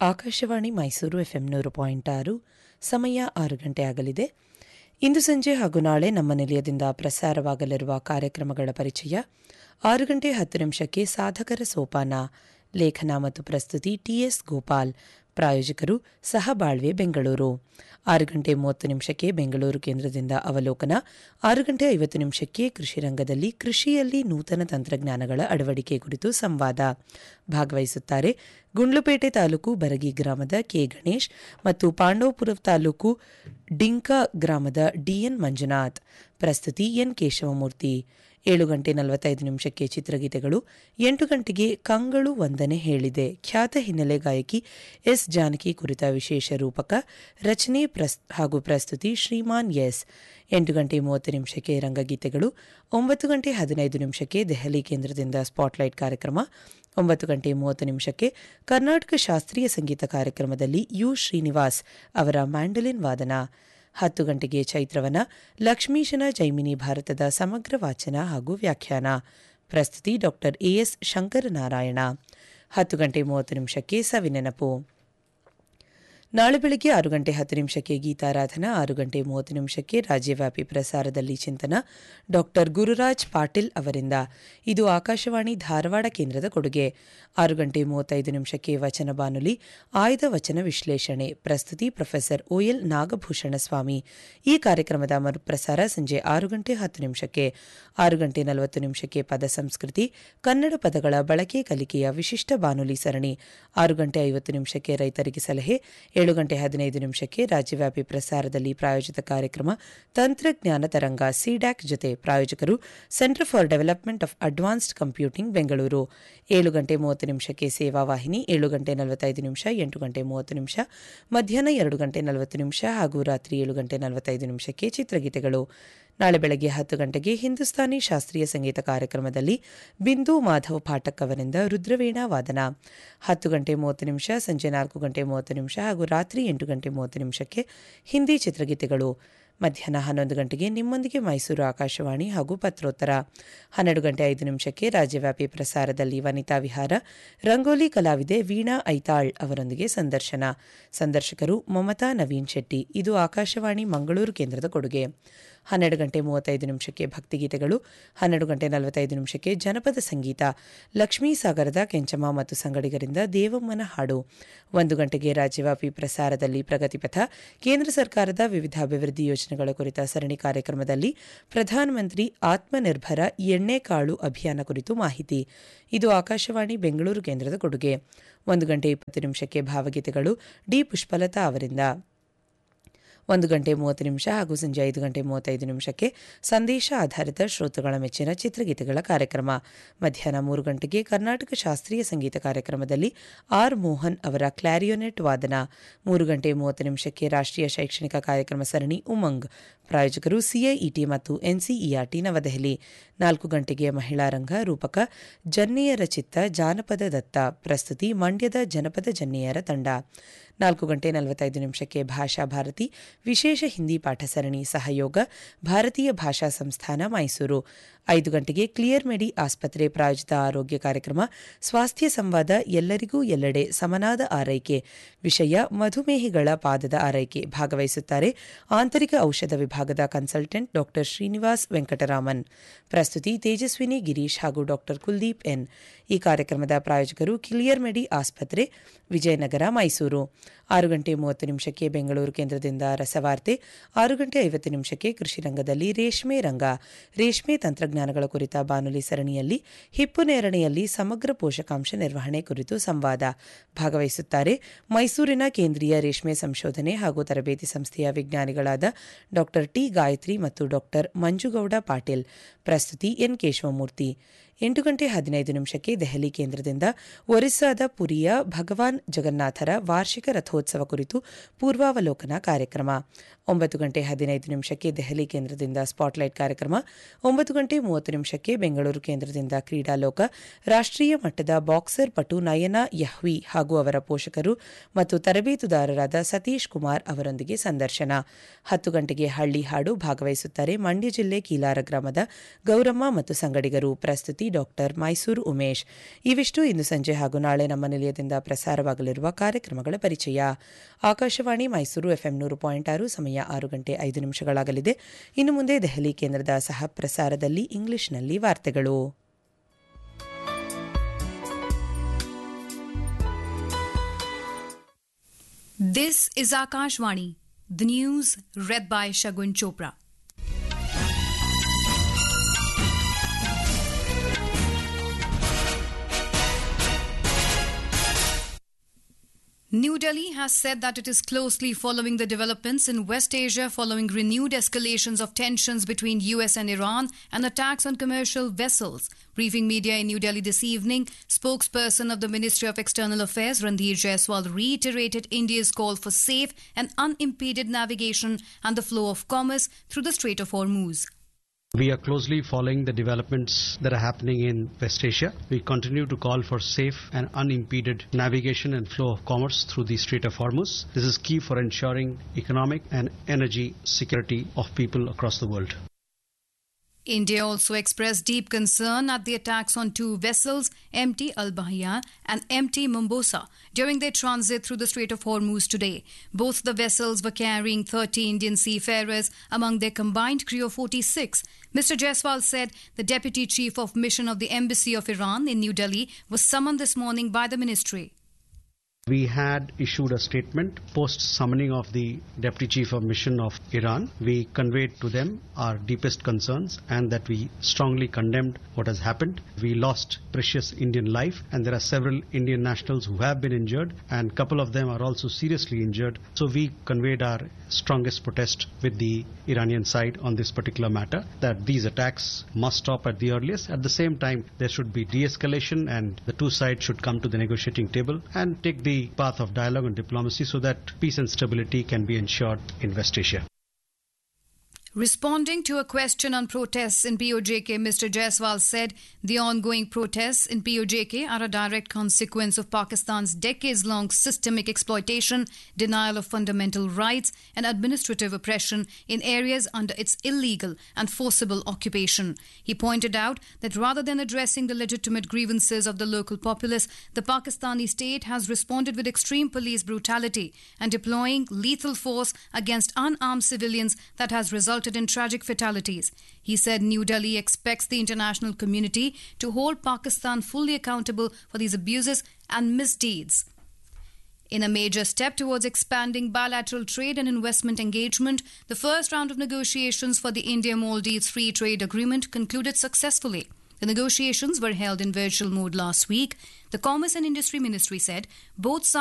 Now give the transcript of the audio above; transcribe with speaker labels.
Speaker 1: Akashvani Mysuru FM 100.6 ಸಮಯ 6 ಗಂಟೆ ಆಗಲಿದೆ. ಇಂದು ಸಂಜೆ ಹಾಗೂ ನಾಳೆ ನಮ್ಮ ನಿಲಯದಿಂದ ಪ್ರಸಾರವಾಗಲಿರುವ ಕಾರ್ಯಕ್ರಮಗಳ ಪರಿಚಯ. 6 ಗಂಟೆ 10 ನಿಮಿಷಕ್ಕೆ ಸಾಧಕರ ಸೋಪಾನ, ಲೇಖನ ಮತ್ತು ಪ್ರಸ್ತುತಿ ಟಿಎಸ್ ಗೋಪಾಲ್. ಪ್ರಾಯೋಜಕರು ಸಹಬಾಳ್ವೆ ಬೆಂಗಳೂರು. 6 ಗಂಟೆ 30 ನಿಮಿಷಕ್ಕೆ ಬೆಂಗಳೂರು ಕೇಂದ್ರದಿಂದ ಅವಲೋಕನ. 6 ಗಂಟೆ 50 ನಿಮಿಷಕ್ಕೆ ಕೃಷಿ ರಂಗದಲ್ಲಿ ಕೃಷಿಯಲ್ಲಿ ನೂತನ ತಂತ್ರಜ್ಞಾನಗಳ ಅಳವಡಿಕೆ ಕುರಿತು ಸಂವಾದ. ಭಾಗವಹಿಸುತ್ತಾರೆ ಗುಂಡ್ಲುಪೇಟೆ ತಾಲೂಕು ಬರಗಿ ಗ್ರಾಮದ ಕೆ ಗಣೇಶ್ ಮತ್ತು ಪಾಂಡವಪುರ ತಾಲೂಕು ಡಿಂಕಾ ಗ್ರಾಮದ ಡಿಎನ್ ಮಂಜುನಾಥ್. ಪ್ರಸ್ತುತಿ ಎನ್ ಕೇಶವಮೂರ್ತಿ. 7 ಗಂಟೆ 45 ನಿಮಿಷಕ್ಕೆ ಚಿತ್ರಗೀತೆಗಳು. 8 ಗಂಟೆಗೆ ಕಂಗಳು ವಂದನೆ ಹೇಳಿದೆ, ಖ್ಯಾತ ಹಿನ್ನೆಲೆ ಗಾಯಕಿ ಎಸ್ ಜಾನಕಿ ಕುರಿತ ವಿಶೇಷ ರೂಪಕ ರಚನೆ ಹಾಗೂ ಪ್ರಸ್ತುತಿ ಶ್ರೀಮಾನ್ ಎಸ್. 8 ಗಂಟೆ 30 ನಿಮಿಷಕ್ಕೆ ರಂಗಗೀತೆಗಳು. 9 ಗಂಟೆ 15 ನಿಮಿಷಕ್ಕೆ ದೆಹಲಿ ಕೇಂದ್ರದಿಂದ ಸ್ಪಾಟ್ಲೈಟ್ ಕಾರ್ಯಕ್ರಮ. 9 ಗಂಟೆ 30 ನಿಮಿಷಕ್ಕೆ ಕರ್ನಾಟಕ ಶಾಸ್ತ್ರೀಯ ಸಂಗೀತ ಕಾರ್ಯಕ್ರಮದಲ್ಲಿ ಯು ಶ್ರೀನಿವಾಸ್ ಅವರ ಮ್ಯಾಂಡಲಿನ್ ವಾದನ. 10 ಗಂಟೆಗೆ ಚೈತ್ರವನ, ಲಕ್ಷ್ಮೀಶನ ಜೈಮಿನಿ ಭಾರತದ ಸಮಗ್ರ ವಾಚನ ಹಾಗೂ ವ್ಯಾಖ್ಯಾನ. ಪ್ರಸ್ತುತಿ ಡಾಕ್ಟರ್ ಎಎಸ್ ಶಂಕರನಾರಾಯಣ. 10 ಗಂಟೆ 30 ನಿಮಿಷಕ್ಕೆ ಸವಿನೆನಪು. ನಾಳೆ ಬೆಳಗ್ಗೆ 6 ಗಂಟೆ 10 ನಿಮಿಷಕ್ಕೆ ಗೀತಾರಾಧನಾ. 6 ಗಂಟೆ 30 ನಿಮಿಷಕ್ಕೆ ರಾಜ್ಯವ್ಯಾಪಿ ಪ್ರಸಾರದಲ್ಲಿ ಚಿಂತನ ಡಾಕ್ಟರ್ ಗುರುರಾಜ್ ಪಾಟೀಲ್ ಅವರಿಂದ. ಇದು ಆಕಾಶವಾಣಿ ಧಾರವಾಡ ಕೇಂದ್ರದ ಕೊಡುಗೆ. 6 ಗಂಟೆ 35 ನಿಮಿಷಕ್ಕೆ ವಚನ ಬಾನುಲಿ, ಆಯ್ದ ವಚನ ವಿಶ್ಲೇಷಣೆ. ಪ್ರಸ್ತುತಿ ಪ್ರೊಫೆಸರ್ OL ನಾಗಭೂಷಣ ಸ್ವಾಮಿ. ಈ ಕಾರ್ಯಕ್ರಮದ ಮರುಪ್ರಸಾರ ಸಂಜೆ 6 ಗಂಟೆ 10 ನಿಮಿಷಕ್ಕೆ. 6 ಗಂಟೆ 40 ನಿಮಿಷಕ್ಕೆ ಪದ ಸಂಸ್ಕೃತಿ, ಕನ್ನಡ ಪದಗಳ ಬಳಕೆ ಕಲಿಕೆಯ ವಿಶಿಷ್ಟ ಬಾನುಲಿ ಸರಣಿ. 6 ಗಂಟೆ 50 ನಿಮಿಷಕ್ಕೆ ರೈತರಿಗೆ ಸಲಹೆ. 7 ಗಂಟೆ 15 ನಿಮಿಷಕ್ಕೆ ರಾಜ್ಯವ್ಯಾಪಿ ಪ್ರಸಾರದಲ್ಲಿ ಪ್ರಾಯೋಜಿತ ಕಾರ್ಯಕ್ರಮ ತಂತ್ರಜ್ಞಾನ ತರಂಗ ಸಿಡ್ಯಾಕ್ ಜೊತೆ. ಪ್ರಾಯೋಜಕರು centre for development of advanced computing Bengaluru. 7 ಗಂಟೆ 30 ನಿಮಿಷಕ್ಕೆ ಸೇವಾ ವಾಹಿನಿ. 7 ಗಂಟೆ 45 ನಿಮಿಷ, 8 ಗಂಟೆ 30 ನಿಮಿಷ, ಮಧ್ಯಾಹ್ನ 2 ಗಂಟೆ 40 ನಿಮಿಷ ಹಾಗೂ ರಾತ್ರಿ 7 ಗಂಟೆ 45 ನಿಮಿಷಕ್ಕೆ ಚಿತ್ರಗೀತೆಗಳು. ನಾಳೆ ಬೆಳಗ್ಗೆ 10 ಗಂಟೆಗೆ ಹಿಂದೂಸ್ತಾನಿ ಶಾಸ್ತ್ರೀಯ ಸಂಗೀತ ಕಾರ್ಯಕ್ರಮದಲ್ಲಿ ಬಿಂದು ಮಾಧವ್ ಪಾಠಕ್ ಅವರಿಂದ ರುದ್ರವೀಣಾ ವಾದನ. 10 ಗಂಟೆ 30 ನಿಮಿಷ, ಸಂಜೆ 4 ಗಂಟೆ 30 ನಿಮಿಷ ಹಾಗೂ ರಾತ್ರಿ 8 ಗಂಟೆ 30 ನಿಮಿಷಕ್ಕೆ ಹಿಂದಿ ಚಿತ್ರಗೀತೆಗಳು. ಮಧ್ಯಾಹ್ನ 11 ಗಂಟೆಗೆ ನಿಮ್ಮೊಂದಿಗೆ ಮೈಸೂರು ಆಕಾಶವಾಣಿ ಹಾಗೂ ಪತ್ರೋತ್ತರ. 12 ಗಂಟೆ 5 ನಿಮಿಷಕ್ಕೆ ರಾಜ್ಯವ್ಯಾಪಿ ಪ್ರಸಾರದಲ್ಲಿ ವನಿತಾ ವಿಹಾರ, ರಂಗೋಲಿ ಕಲಾವಿದೆ ವೀಣಾ ಐತಾಳ್ ಅವರೊಂದಿಗೆ ಸಂದರ್ಶನ. ಸಂದರ್ಶಕರು ಮಮತಾ ನವೀನ್ ಶೆಟ್ಟಿ. ಇದು ಆಕಾಶವಾಣಿ ಮಂಗಳೂರು ಕೇಂದ್ರದ ಕೊಡುಗೆ. 12 ಗಂಟೆ 35 ನಿಮಿಷಕ್ಕೆ ಭಕ್ತಿಗೀತೆಗಳು. 12 ಗಂಟೆ 45 ನಿಮಿಷಕ್ಕೆ ಜನಪದ ಸಂಗೀತ, ಲಕ್ಷ್ಮೀ ಸಾಗರದ ಕೆಂಚಮ್ಮ ಮತ್ತು ಸಂಗಡಿಗರಿಂದ ದೇವಮ್ಮನ ಹಾಡು. 1 ಗಂಟೆಗೆ ರಾಜ್ಯವ್ಯಾಪಿ ಪ್ರಸಾರದಲ್ಲಿ ಪ್ರಗತಿಪಥ, ಕೇಂದ್ರ ಸರ್ಕಾರದ ವಿವಿಧ ಅಭಿವೃದ್ಧಿ ಯೋಜನೆಗಳ ಕುರಿತ ಸರಣಿ ಕಾರ್ಯಕ್ರಮದಲ್ಲಿ ಪ್ರಧಾನಮಂತ್ರಿ ಆತ್ಮನಿರ್ಭರ ಎಣ್ಣೆಕಾಳು ಅಭಿಯಾನ ಕುರಿತು ಮಾಹಿತಿ. ಇದು ಆಕಾಶವಾಣಿ ಬೆಂಗಳೂರು ಕೇಂದ್ರದ ಕೊಡುಗೆ. 1 ಗಂಟೆ 20 ನಿಮಿಷಕ್ಕೆ ಭಾವಗೀತೆಗಳು ಡಿ ಪುಷ್ಪಲತಾ ಅವರಿಂದ. 1 ಗಂಟೆ 30 ನಿಮಿಷ ಹಾಗೂ ಸಂಜೆ 5 ಗಂಟೆ 35 ನಿಮಿಷಕ್ಕೆ ಸಂದೇಶ ಆಧಾರಿತ ಶ್ರೋತೃಗಳ ಮೆಚ್ಚಿನ ಚಿತ್ರಗೀತೆಗಳ ಕಾರ್ಯಕ್ರಮ. ಮಧ್ಯಾಹ್ನ 3 ಗಂಟೆಗೆ ಕರ್ನಾಟಕ ಶಾಸ್ತ್ರೀಯ ಸಂಗೀತ ಕಾರ್ಯಕ್ರಮದಲ್ಲಿ ಆರ್ ಮೋಹನ್ ಅವರ ಕ್ಲಾರಿಯೋನೆಟ್ ವಾದನ. 3 ಗಂಟೆ 30 ನಿಮಿಷಕ್ಕೆ ರಾಷ್ಟ್ರೀಯ ಶೈಕ್ಷಣಿಕ ಕಾರ್ಯಕ್ರಮ ಸರಣಿ ಉಮಂಗ್. ಪ್ರಾಯೋಜಕರು CIET ಮತ್ತು NCERT ನವದೆಹಲಿ. 4 ಗಂಟೆಗೆ ಮಹಿಳಾ ರಂಗ ರೂಪಕ ಜನ್ನೆಯರ ಚಿತ್ತ ಜಾನಪದ ದತ್ತ. ಪ್ರಸ್ತುತಿ ಮಂಡ್ಯದ ಜನಪದ ಜನ್ನೆಯರ ತಂಡ. 4 ಗಂಟೆ 45 ನಿಮಿಷಕ್ಕೆ ಭಾಷಾ ಭಾರತಿ ವಿಶೇಷ ಹಿಂದಿ ಪಾಠ ಸರಣಿ ಸಹಯೋಗ ಭಾರತೀಯ ಭಾಷಾ ಸಂಸ್ಥಾನ ಮೈಸೂರು. 5 ಗಂಟೆಗೆ ಕ್ಲಿಯರ್ ಮೆಡಿ ಆಸ್ಪತ್ರೆ ಪ್ರಾಯೋಜಿತ ಆರೋಗ್ಯ ಕಾರ್ಯಕ್ರಮ ಸ್ವಾಸ್ಥ್ಯ ಸಂವಾದ, ಎಲ್ಲರಿಗೂ ಎಲ್ಲೆಡೆ ಸಮನಾದ ಆರೈಕೆ. ವಿಷಯ ಮಧುಮೇಹಿಗಳ ಪಾದದ ಆರೈಕೆ. ಭಾಗವಹಿಸುತ್ತಾರೆ ಆಂತರಿಕ ಔಷಧ ವಿಭಾಗದ ಕನ್ಸಲ್ಟೆಂಟ್ ಡಾಕ್ಟರ್ ಶ್ರೀನಿವಾಸ್ ವೆಂಕಟರಾಮನ್. ಪ್ರಸ್ತುತಿ ತೇಜಸ್ವಿನಿ ಗಿರೀಶ್ ಹಾಗೂ ಡಾಕ್ಟರ್ ಕುಲ್ದೀಪ್ ಎನ್. ಈ ಕಾರ್ಯಕ್ರಮದ ಪ್ರಾಯೋಜಕರು ಕ್ಲಿಯರ್ ಮೆಡಿ ಆಸ್ಪತ್ರೆ ವಿಜಯನಗರ ಮೈಸೂರು. 6 ಗಂಟೆ 30 ನಿಮಿಷಕ್ಕೆ ಬೆಂಗಳೂರು ಕೇಂದ್ರದಿಂದ ರಸವಾರ್ತೆ. 6 ಗಂಟೆ 50 ನಿಮಿಷಕ್ಕೆ ಕೃಷಿ ರಂಗದಲ್ಲಿ ರೇಷ್ಮೆ ರಂಗ, ರೇಷ್ಮೆ ತಂತ್ರಜ್ಞಾನಗಳ ಕುರಿತ ಬಾನುಲಿ ಸರಣಿಯಲ್ಲಿ ಹಿಪ್ಪು ನೇರಳೆಯಲ್ಲಿ ಸಮಗ್ರ ಪೋಷಕಾಂಶ ನಿರ್ವಹಣೆ ಕುರಿತು ಸಂವಾದ. ಭಾಗವಹಿಸುತ್ತಾರೆ ಮೈಸೂರಿನ ಕೇಂದ್ರೀಯ ರೇಷ್ಮೆ ಸಂಶೋಧನೆ ಹಾಗೂ ತರಬೇತಿ ಸಂಸ್ಥೆಯ ವಿಜ್ಞಾನಿಗಳಾದ ಡಾಕ್ಟರ್ ಟಿ ಗಾಯತ್ರಿ ಮತ್ತು ಡಾಕ್ಟರ್ ಮಂಜುಗೌಡ ಪಾಟೀಲ್. ಪ್ರಸ್ತುತಿ ಎನ್ ಕೇಶವಮೂರ್ತಿ. 8 ಗಂಟೆ 15 ನಿಮಿಷಕ್ಕೆ ದೆಹಲಿ ಕೇಂದ್ರದಿಂದ ಒರಿಸ್ಸಾದ ಪುರಿಯ ಭಗವಾನ್ ಜಗನ್ನಾಥರ ವಾರ್ಷಿಕ ರಥೋತ್ಸವ ಕುರಿತು ಪೂರ್ವಾವಲೋಕನ ಕಾರ್ಯಕ್ರಮ. 9 ಗಂಟೆ 15 ನಿಮಿಷಕ್ಕೆ ದೆಹಲಿ ಕೇಂದ್ರದಿಂದ ಸ್ಪಾಟ್ಲೈಟ್ ಕಾರ್ಯಕ್ರಮ. 9 ಗಂಟೆ 30 ನಿಮಿಷಕ್ಕೆ ಬೆಂಗಳೂರು ಕೇಂದ್ರದಿಂದ ಕ್ರೀಡಾಲೋಕ, ರಾಷ್ಟ್ರೀಯ ಮಟ್ಟದ ಬಾಕ್ಸರ್ ಪಟು ನಯನ ಯಹ್ವಿ ಹಾಗೂ ಅವರ ಪೋಷಕರು ಮತ್ತು ತರಬೇತುದಾರರಾದ ಸತೀಶ್ ಕುಮಾರ್ ಅವರೊಂದಿಗೆ ಸಂದರ್ಶನ. 10 ಗಂಟೆಗೆ ಹಳ್ಳಿ ಹಾಡು. ಭಾಗವಹಿಸುತ್ತಾರೆ ಮಂಡ್ಯ ಜಿಲ್ಲೆ ಕೀಲಾರ ಗ್ರಾಮದ ಗೌರಮ್ಮ ಮತ್ತು ಸಂಗಡಿಗರು. ಪ್ರಸ್ತುತಿ ಸಾಹಿತಿ ಡಾಕ್ಟರ್ ಮೈಸೂರು ಉಮೇಶ್. ಇವಿಷ್ಟು ಇಂದು ಸಂಜೆ ಹಾಗೂ ನಾಳೆ ನಮ್ಮ ನಿಲಯದಿಂದ ಪ್ರಸಾರವಾಗಲಿರುವ ಕಾರ್ಯಕ್ರಮಗಳ ಪರಿಚಯ. ಆಕಾಶವಾಣಿ ಮೈಸೂರು ಎಫ್ಎಂ 100.6 ಸಮಯ 6:05 ಇನ್ನು ಮುಂದೆ ದೆಹಲಿ ಕೇಂದ್ರದ ಸಹ ಪ್ರಸಾರದಲ್ಲಿ ಇಂಗ್ಲಿಷ್ನಲ್ಲಿ ವಾರ್ತೆಗಳು.
Speaker 2: This is Akashvani. The news read by Shagun Chopra. New Delhi has said that it is closely following the developments in West Asia following renewed escalations of tensions between US and Iran and attacks on commercial vessels. Briefing media in New Delhi this evening, spokesperson of the Ministry of External Affairs Randhir Jaiswal reiterated India's call for safe and unimpeded navigation and the flow of commerce through the Strait of Hormuz.
Speaker 3: We are closely following the developments that are happening in West Asia. We continue to call for safe and unimpeded navigation and flow of commerce through the Strait of Hormuz. This is key for ensuring economic and energy security of people across the world.
Speaker 2: India also expressed deep concern at the attacks on two vessels, MT Al-Bahia and MT Mombosa, during their transit through the Strait of Hormuz today. Both the vessels were carrying 30 Indian seafarers among their combined crew of 46. Mr. Jaiswal said the Deputy Chief of Mission of the Embassy of Iran in New Delhi was summoned this morning by the ministry.
Speaker 3: We had issued a statement post summoning of the Deputy Chief of Mission of Iran. We conveyed to them our deepest concerns and that we strongly condemned what has happened. We lost precious Indian life and there are several Indian nationals who have been injured and a couple of them are also seriously injured. So we conveyed our strongest protest with the Iranian side on this particular matter, that these attacks must stop at the earliest. At the same time, there should be de-escalation and the two sides should come to the negotiating table and take the path of dialogue and diplomacy so that peace and stability can be ensured in West Asia.
Speaker 2: Responding to a question on protests in POJK, Mr. Jaiswal said the ongoing protests in POJK are a direct consequence of Pakistan's decades-long systemic exploitation, denial of fundamental rights and administrative oppression in areas under its illegal and forcible occupation. He pointed out that rather than addressing the legitimate grievances of the local populace, the Pakistani state has responded with extreme police brutality and deploying lethal force against unarmed civilians that has resulted in tragic fatalities. He said New Delhi expects the international community to hold Pakistan fully accountable for these abuses and misdeeds. In a major step towards expanding bilateral trade and investment engagement, the first round of negotiations for the India-Maldives Free Trade Agreement concluded successfully. The negotiations were held in virtual mode last week. The Commerce and Industry Ministry said both sides